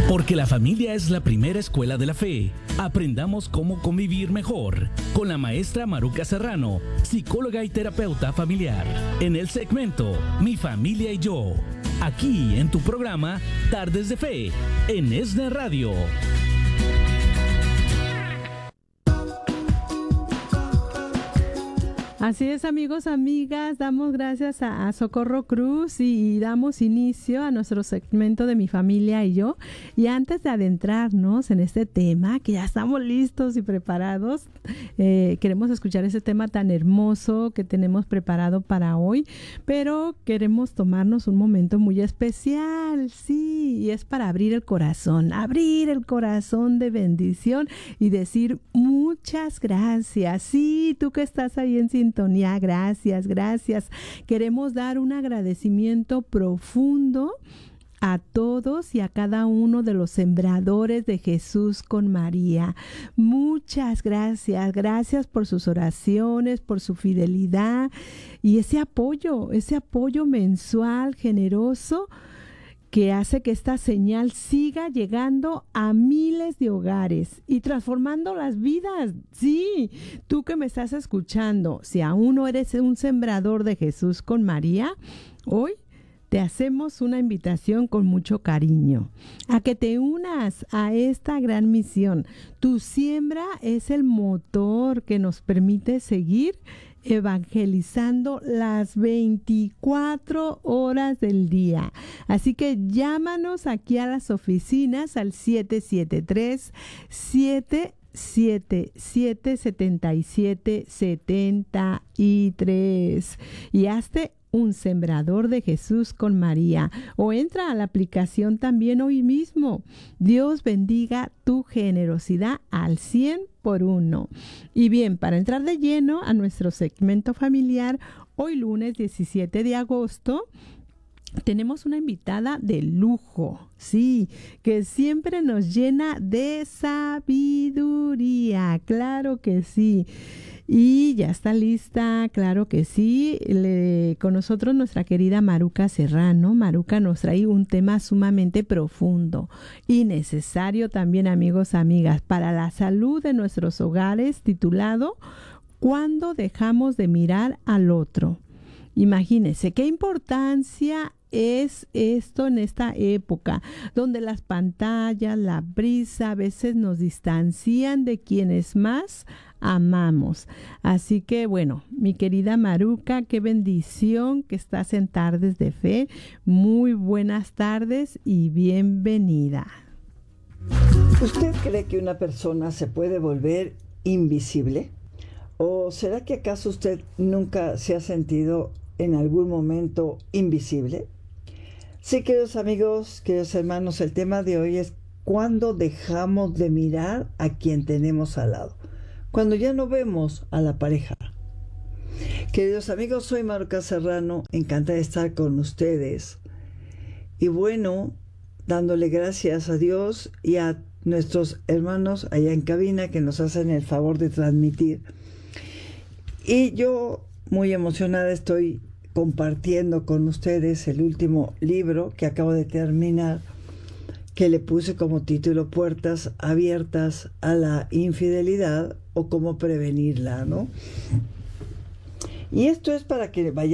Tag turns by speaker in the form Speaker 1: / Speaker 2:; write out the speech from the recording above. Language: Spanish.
Speaker 1: Porque la familia es la primera escuela de la fe. Aprendamos cómo convivir mejor con la maestra Maruca Serrano, psicóloga y terapeuta familiar, en el segmento Mi Familia y Yo, aquí en tu programa Tardes de Fe, en ESNE Radio.
Speaker 2: Así es, amigos, amigas, damos gracias a Socorro Cruz y damos inicio a nuestro segmento de Mi Familia y Yo. Y antes de adentrarnos en este tema, que ya estamos listos y preparados, queremos escuchar ese tema tan hermoso que tenemos preparado para hoy, pero queremos tomarnos un momento muy especial, sí, y es para abrir el corazón de bendición y decir muchas gracias. Sí, tú que estás ahí en sintonía, gracias. Queremos dar un agradecimiento profundo a todos y a cada uno de los sembradores de Jesús con María. Muchas gracias por sus oraciones, por su fidelidad y ese apoyo mensual generoso que hace que esta señal siga llegando a miles de hogares y transformando las vidas. Sí, tú que me estás escuchando, si aún no eres un sembrador de Jesús con María, hoy te hacemos una invitación con mucho cariño a que te unas a esta gran misión. Tu siembra es el motor que nos permite seguir evangelizando las 24 horas del día. Así que llámanos aquí a las oficinas al 773-777-7773 y hazte un sembrador de Jesús con María, o entra a la aplicación también hoy mismo. Dios bendiga tu generosidad al 100%. Y bien, para entrar de lleno a nuestro segmento familiar, hoy lunes 17 de agosto, tenemos una invitada de lujo, sí, que siempre nos llena de sabiduría, claro que sí. Y ya está lista, claro que sí, con nosotros nuestra querida Maruca Serrano. Maruca nos trae un tema sumamente profundo y necesario también, amigos, amigas, para la salud de nuestros hogares, titulado ¿Cuándo dejamos de mirar al otro? Imagínense qué importancia es esto en esta época, donde las pantallas, la prisa a veces nos distancian de quienes más amamos. Así que bueno, mi querida Maruca, qué bendición que estás en Tardes de Fe. Muy buenas tardes y bienvenida.
Speaker 3: ¿Usted cree que una persona se puede volver invisible? ¿O será que acaso usted nunca se ha sentido en algún momento invisible? Sí, queridos amigos, queridos hermanos, el tema de hoy es ¿cuándo dejamos de mirar a quien tenemos al lado? Cuando ya no vemos a la pareja. Queridos amigos, soy Maruca Serrano, encantada de estar con ustedes. Y bueno, dándole gracias a Dios y a nuestros hermanos allá en cabina que nos hacen el favor de transmitir. Y yo, muy emocionada, estoy compartiendo con ustedes el último libro que acabo de terminar, que le puse como título Puertas abiertas a la infidelidad o cómo prevenirla, ¿no? Y esto es para que vayamos